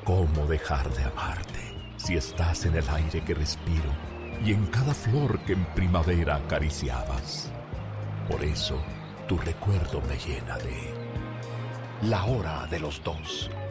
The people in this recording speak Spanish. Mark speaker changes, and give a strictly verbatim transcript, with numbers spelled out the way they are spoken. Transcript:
Speaker 1: ¿Cómo dejar de amarte si estás en el aire que respiro y en cada flor que en primavera acariciabas? Por eso, tu recuerdo me llena de... La Hora de los Dos.